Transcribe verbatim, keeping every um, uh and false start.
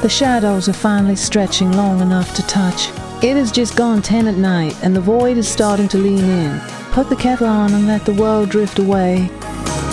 The shadows are finally stretching long enough to touch. It has just gone ten at night, and the void is starting to lean in. Put the kettle on and let the world drift away.